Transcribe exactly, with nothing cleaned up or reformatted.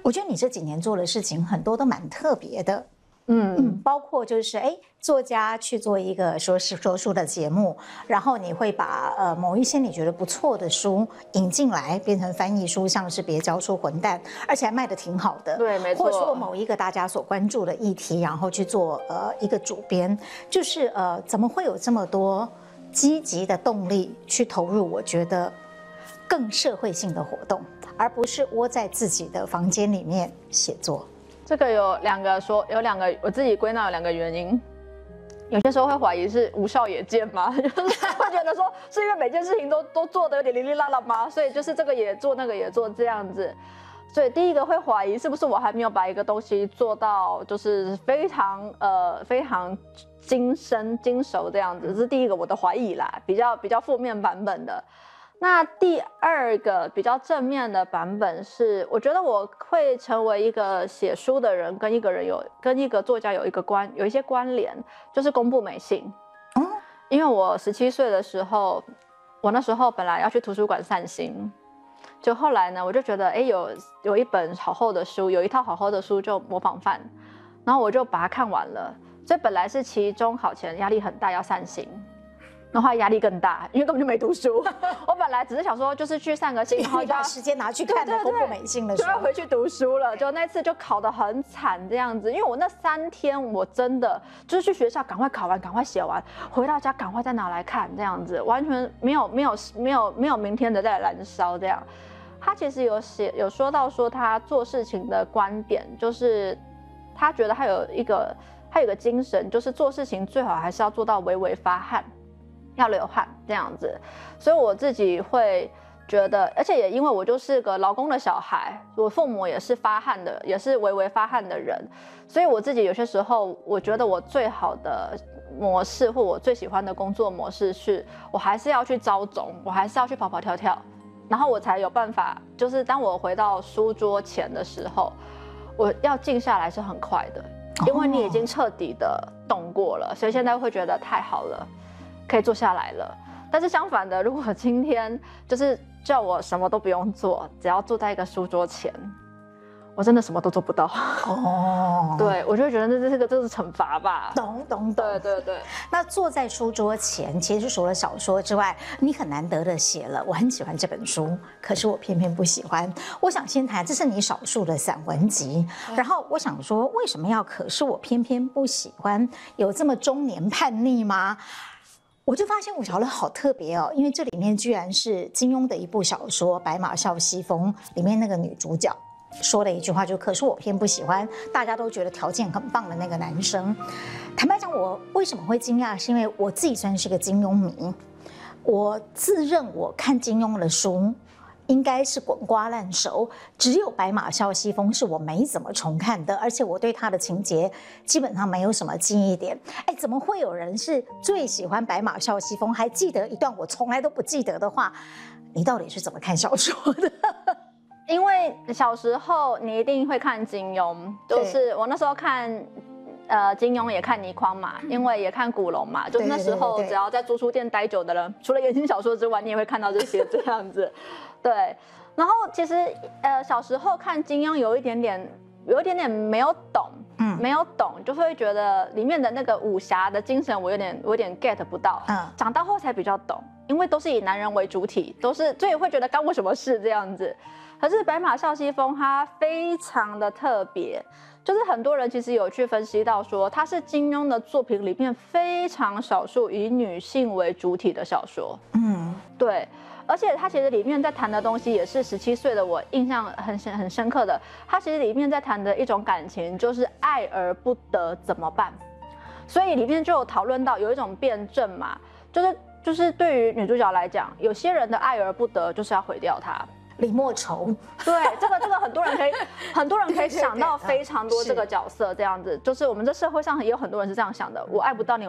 我觉得你这几年做的事情很多都蛮特别的。嗯嗯，包括就是哎，作家去做一个说是说书的节目，然后你会把呃某一些你觉得不错的书引进来，变成翻译书，像是别教书混蛋，而且还卖得挺好的。 对，没错。 或者说某一个大家所关注的议题，然后去做呃一个主编，就是呃怎么会有这么多积极的动力去投入？我觉得更社会性的活动，而不是窝在自己的房间里面写作。 这个有两个说，有两个我自己归纳有两个原因。有些时候会怀疑是无效也见吗？就是会觉得说是因为每件事情都都做得有点零零落落吗？所以就是这个也做那个也做这样子。所以第一个会怀疑是不是我还没有把一个东西做到就是非常呃非常精深精熟这样子，这是第一个我的怀疑啦，比较比较负面版本的。那第二个比较正面的版本是，我觉得我会成为一个写书的人，跟一个人有跟一个作家有一个关有一些关联，就是公布美信。嗯，因为我十七岁的时候，我那时候本来要去图书馆散心，就后来呢，我就觉得哎有有一本好厚的书，有一套好厚的书就模仿犯，然后我就把它看完了。所以本来是期中考前压力很大要散心。然后压力更大，因为根本就没读书。我本来只是想说，就是去散个心，然后把时间拿去看了公布美信的书， 就要回去读书了。就那次就考得很惨这样子，因为我那三天我真的就是去学校赶快考完，赶快写完，回到家赶快再拿来看这样子，完全没有没有没有没有明天的在燃烧这样。他其实有写有说到说他做事情的观点，就是他觉得他有一个他有一个精神，就是做事情最好还是要做到微微发汗。要流汗这样子，所以我自己会觉得，而且也因为我就是个劳工的小孩，我父母也是发汗的，也是微微发汗的人，所以我自己有些时候，我觉得我最好的模式或我最喜欢的工作模式是，我还是要去招总，我还是要去跑跑跳跳，然后我才有办法，就是当我回到书桌前的时候，我要静下来是很快的，因为你已经彻底的动过了，所以现在会觉得太好了。可以坐下来了，但是相反的，如果今天就是叫我什么都不用做，只要坐在一个书桌前，我真的什么都做不到。哦，对，我就会觉得这是个这是惩罚吧。 懂懂懂。 对对对。 那坐在书桌前，其实除了小说之外，你很难得的写了，我很喜欢这本书，可是我偏偏不喜欢。我想先谈，这是你少数的散文集，然后我想说，为什么要可是我偏偏不喜欢？有这么中年叛逆吗？我就发现五条人好特别哦，因为这里面居然是金庸的一部小说《白马啸西风》里面那个女主角说了一句话，就可是我偏不喜欢大家都觉得条件很棒的那个男生。坦白讲，我为什么会惊讶，是因为我自己算是个金庸迷，我自认我看金庸的书应该是滚瓜烂熟，只有《白马啸西风》是我没怎么重看的，而且我对他的情节基本上没有什么记忆点。哎，怎么会有人是最喜欢《白马啸西风》，还记得一段我从来都不记得的话？你到底是怎么看小说的？ 因为小时候你一定会看金庸，就是我那时候看。呃，金庸也看倪匡嘛，因为也看古龙嘛，就是那时候只要在租书店待久的人，除了言情小说之外，你也会看到这些这样子。对，然后其实呃小时候看金庸有一点点，有一点点没有懂，嗯，没有懂，就会觉得里面的那个武侠的精神我有点我有点 get 不到，嗯，长大后才比较懂，因为都是以男人为主体，都是所以会觉得干我什么事这样子。可是《白马啸西风》它非常的特别。就是很多人其实有去分析到说，它是金庸的作品里面非常少数以女性为主体的小说。嗯，对，而且它其实里面在谈的东西也是十七岁的我印象很深很深刻的。它其实里面在谈的一种感情，就是爱而不得怎么办？所以里面就有讨论到有一种辩证嘛，就是就是对于女主角来讲，有些人的爱而不得就是要毁掉她。 李莫愁， 对，这个这个很多人可以，很多人可以想到非常多这个角色，这样子，就是我们这社会上也有很多人是这样想的，我爱不到你。